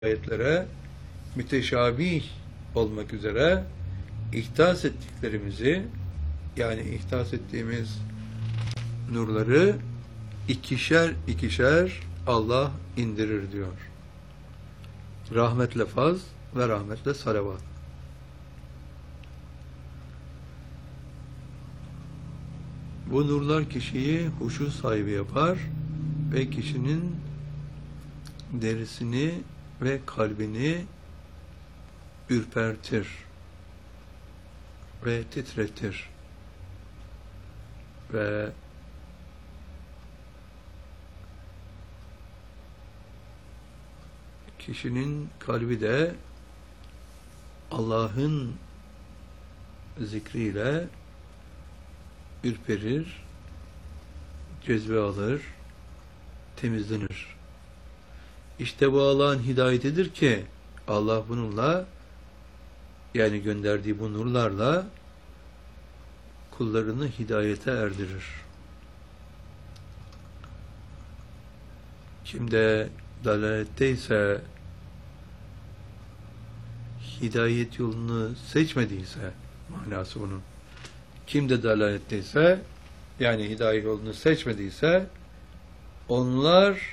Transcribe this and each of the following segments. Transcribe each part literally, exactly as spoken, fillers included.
ayetlere müteşabih olmak üzere ihdas ettiklerimizi, yani ihdas ettiğimiz nurları ikişer ikişer Allah indirir diyor. Rahmetle faz ve rahmetle salavat. Bu nurlar kişiyi huşu sahibi yapar ve kişinin derisini ve kalbini ürpertir ve titretir ve kişinin kalbi de Allah'ın zikriyle ürperir, cezbe alır, temizlenir. İşte bu Allah'ın hidayetidir ki Allah bununla, yani gönderdiği bu nurlarla kullarını hidayete erdirir. Kimde dalaletteyse, hidayet yolunu seçmediyse, manası bunun. Kimde dalaletteyse, yani hidayet yolunu seçmediyse, onlar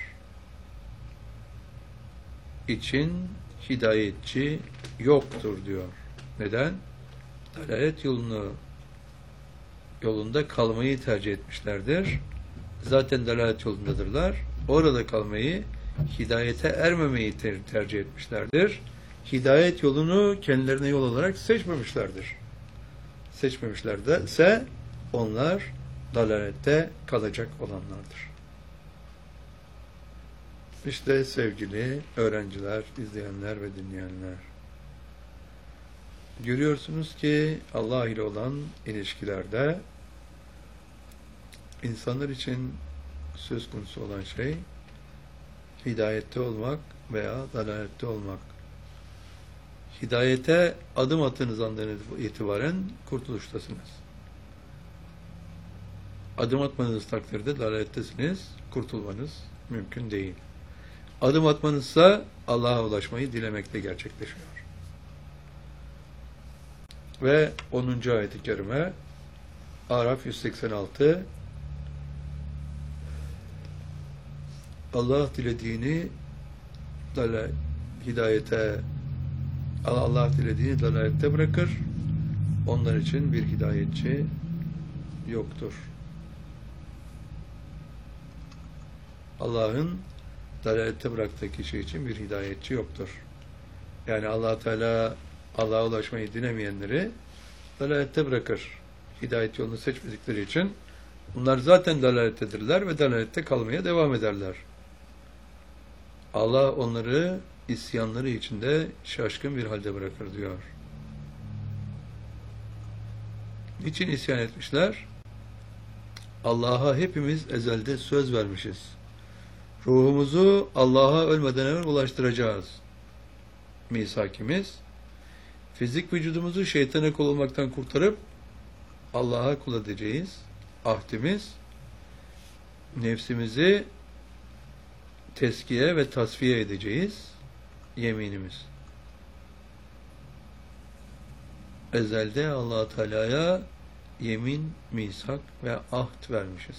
için hidayetçi yoktur diyor. Neden? Dalalet yolunu yolunda kalmayı tercih etmişlerdir. Zaten dalalet yolundadırlar. Orada kalmayı, hidayete ermemeyi ter tercih etmişlerdir. Hidayet yolunu kendilerine yol olarak seçmemişlerdir. Seçmemişlerse onlar dalalette kalacak olanlardır. İşte sevgili öğrenciler, izleyenler ve dinleyenler, görüyorsunuz ki Allah ile olan ilişkilerde insanlar için söz konusu olan şey hidayette olmak veya dalalette olmak. Hidayete adım attığınız andan itibaren kurtuluştasınız. Adım atmanız takdirde dalalettesiniz, kurtulmanız mümkün değil. Adım atmanızsa Allah'a ulaşmayı dilemekte gerçekleşiyor. Ve onuncu ayet-i kerime Araf yüz seksen altı, Allah dilediğini dalal, hidayete Allah dilediğini dalalette bırakır. Onlar için bir hidayetçi yoktur. Allah'ın dalalette bıraktığı kişi için bir hidayetçi yoktur. Yani Allah Teala Allah'a ulaşmayı dilemeyenleri dalalette bırakır. Hidayet yolunu seçmedikleri için bunlar zaten dalalettedirler ve dalalette kalmaya devam ederler. Allah onları isyanları içinde şaşkın bir halde bırakır diyor. Niçin isyan etmişler? Allah'a hepimiz ezelde söz vermişiz. Ruhumuzu Allah'a ölmeden evvel ulaştıracağız. Misakimiz, fizik vücudumuzu şeytana kul olmaktan kurtarıp Allah'a kul edeceğiz. Ahdimiz, nefsimizi teskiye ve tasfiye edeceğiz. Yeminimiz. Ezelde Allah Teala'ya yemin, misak ve ahd vermişiz.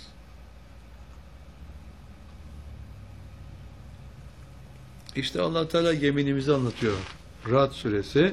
İşte Allah Teala yeminimizi anlatıyor. Ra'd suresi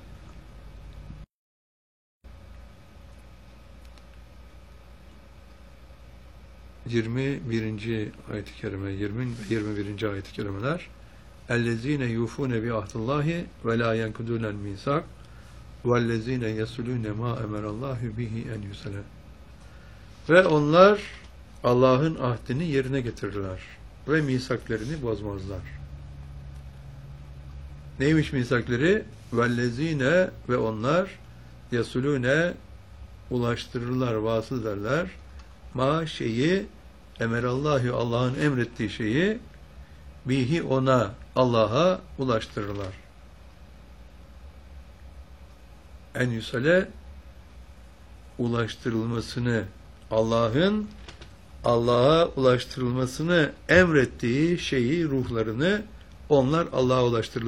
yirmi birinci ayet-i kerime, yirmi ve yirmi birinci ayet-i kerimeler اَلَّذ۪ينَ يُوفُونَ بِعَهْدِ اللّٰهِ وَلَا يَنْكُدُونَ الْمِيثَاقَ وَالَّذ۪ينَ يَصُلُونَ مَا اَمَرَ اللّٰهُ بِهِ اَنْ يُصَلَ. Ve onlar Allah'ın ahdini yerine getirirler ve misaklerini bozmazlar. Neymiş misakleri? وَالَّذ۪ينَ ve onlar يَصُلُونَ ulaştırırlar, vasıl ederler. Ma şeyi emerallahu Allah'ın emrettiği şeyi bihi ona Allah'a ulaştırırlar. En yusale ulaştırılmasını Allah'ın Allah'a ulaştırılmasını emrettiği şeyi, ruhlarını Onlar Allah'a ulaştırılır.